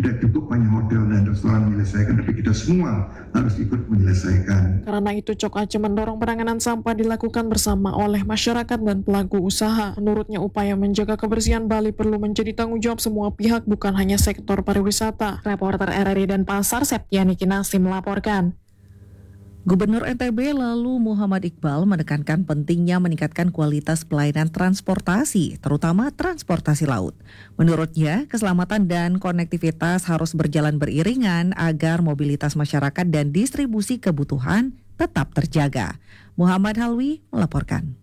Tidak cukup hanya hotel dan restoran menyelesaikan, tapi kita semua harus ikut menyelesaikan. Karena itu, Cok Aceh mendorong penanganan sampah dilakukan bersama oleh masyarakat dan pelaku usaha. Menurutnya, upaya menjaga kebersihan Bali perlu menjadi tanggung jawab semua pihak, bukan hanya sektor pariwisata. Reporter RRI Denpasar, Septiani Kinasi melaporkan. Gubernur NTB lalu Muhammad Iqbal menekankan pentingnya meningkatkan kualitas pelayanan transportasi, terutama transportasi laut. Menurutnya, keselamatan dan konektivitas harus berjalan beriringan agar mobilitas masyarakat dan distribusi kebutuhan tetap terjaga. Muhammad Halwi melaporkan.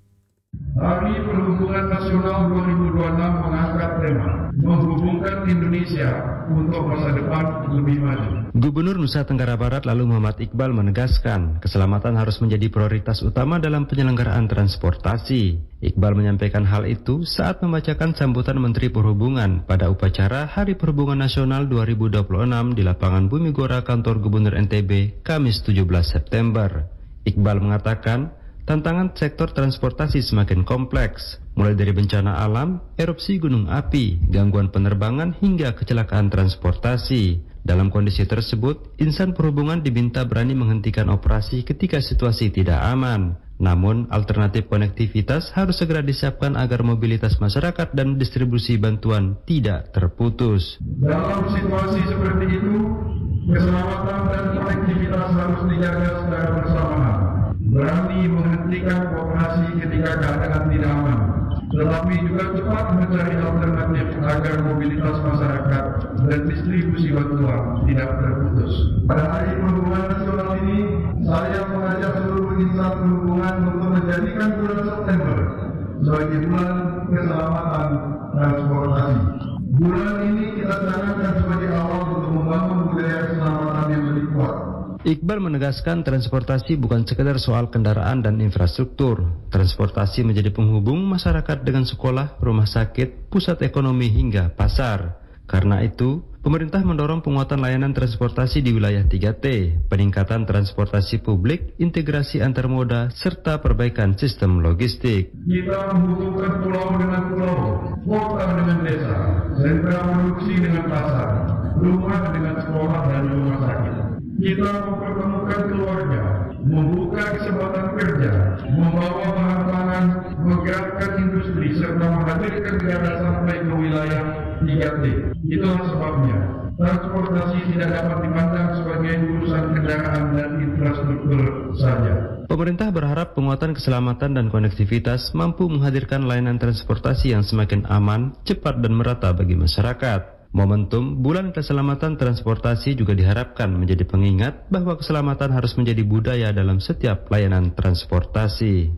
Hari Perhubungan Nasional 2026 mengangkat tema menghubungkan Indonesia untuk masa depan lebih maju. Gubernur Nusa Tenggara Barat lalu Muhammad Iqbal menegaskan keselamatan harus menjadi prioritas utama dalam penyelenggaraan transportasi. Iqbal menyampaikan hal itu saat membacakan sambutan Menteri Perhubungan pada upacara Hari Perhubungan Nasional 2026 di lapangan Bumi Gora kantor Gubernur NTB Kamis 17 September. Iqbal mengatakan tantangan sektor transportasi semakin kompleks, mulai dari bencana alam, erupsi gunung api, gangguan penerbangan hingga kecelakaan transportasi. Dalam kondisi tersebut, insan perhubungan diminta berani menghentikan operasi ketika situasi tidak aman. Namun, alternatif konektivitas harus segera disiapkan agar mobilitas masyarakat dan distribusi bantuan tidak terputus. Dalam situasi seperti itu, keselamatan dan konektivitas harus dijaga secara bersamaan. Berani menghentikan operasi ketika keadaan tidak aman, tetapi juga cepat mencari alternatif agar mobilitas masyarakat dan distribusi bantuan tidak terputus. Pada Hari Perhubungan Nasional ini, saya mengajak seluruh insan perhubungan untuk menjadikan bulan September sebagai bulan keselamatan transportasi. Bulan ini kita canangkan sebagai awal untuk membangun budaya keselamatan yang lebih kuat. Iqbal menegaskan transportasi bukan sekedar soal kendaraan dan infrastruktur. Transportasi menjadi penghubung masyarakat dengan sekolah, rumah sakit, pusat ekonomi hingga pasar. Karena itu, pemerintah mendorong penguatan layanan transportasi di wilayah 3T, peningkatan transportasi publik, integrasi antar moda, serta perbaikan sistem logistik. Kita membutuhkan pulau dengan pulau, kota dengan desa, sentra produksi dengan pasar, rumah dengan sekolah dan rumah sakit. Kita mempertemukan keluarga, membuka kesempatan kerja, membawa bahan pangan, menggerakkan industri, serta menghadirkan negara sampai ke wilayah 3T. Itulah sebabnya transportasi tidak dapat dipandang sebagai urusan kendaraan dan infrastruktur saja. Pemerintah berharap penguatan keselamatan dan konektivitas mampu menghadirkan layanan transportasi yang semakin aman, cepat dan merata bagi masyarakat. Momentum Bulan Keselamatan Transportasi juga diharapkan menjadi pengingat bahwa keselamatan harus menjadi budaya dalam setiap layanan transportasi.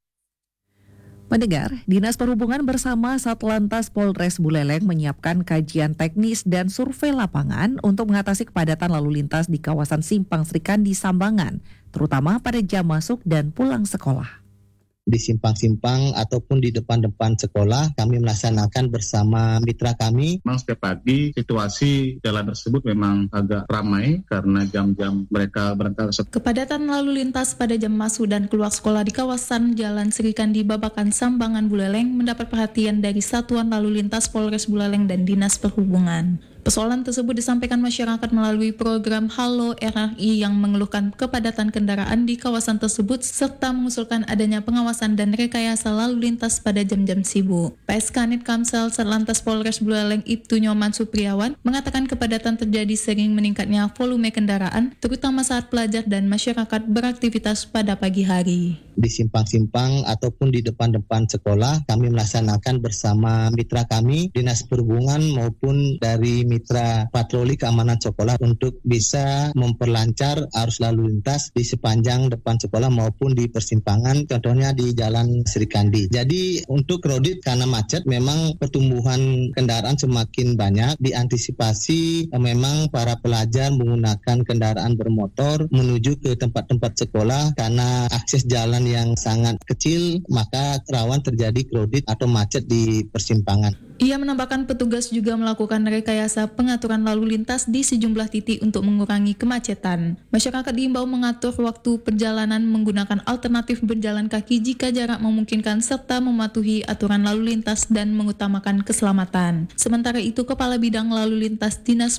Mendengar, Dinas Perhubungan bersama Satlantas Polres Buleleng menyiapkan kajian teknis dan survei lapangan untuk mengatasi kepadatan lalu lintas di kawasan Simpang Srikandi Sambangan, terutama pada jam masuk dan pulang sekolah. Di simpang-simpang ataupun di depan-depan sekolah kami melaksanakan bersama mitra kami. Memang setiap pagi situasi jalan tersebut memang agak ramai karena jam-jam mereka berangkat. Kepadatan lalu lintas pada jam masuk dan keluar sekolah di kawasan Jalan Srikandi Babakan Sambangan Buleleng mendapat perhatian dari Satuan Lalu Lintas Polres Buleleng dan Dinas Perhubungan. Persoalan tersebut disampaikan masyarakat melalui program Halo RRI yang mengeluhkan kepadatan kendaraan di kawasan tersebut serta mengusulkan adanya pengawasan dan rekayasa lalu lintas pada jam-jam sibuk. PSK Kanit Kamsel Satlantas Polres Buleleng Ibtu Nyoman Supriawan mengatakan kepadatan terjadi sering meningkatnya volume kendaraan terutama saat pelajar dan masyarakat beraktivitas pada pagi hari. Di simpang-simpang ataupun di depan-depan sekolah kami melaksanakan bersama mitra kami Dinas Perhubungan maupun dari mitra patroli keamanan sekolah untuk bisa memperlancar arus lalu lintas di sepanjang depan sekolah maupun di persimpangan, contohnya di Jalan Srikandi. Jadi untuk kredit karena macet memang pertumbuhan kendaraan semakin banyak, diantisipasi memang para pelajar menggunakan kendaraan bermotor menuju ke tempat-tempat sekolah karena akses jalan yang sangat kecil maka rawan terjadi kredit atau macet di persimpangan. Ia menambahkan petugas juga melakukan rekayasa pengaturan lalu lintas di sejumlah titik untuk mengurangi kemacetan. Masyarakat diimbau mengatur waktu perjalanan menggunakan alternatif berjalan kaki jika jarak memungkinkan serta mematuhi aturan lalu lintas dan mengutamakan keselamatan. Sementara itu, Kepala Bidang Lalu Lintas Dinas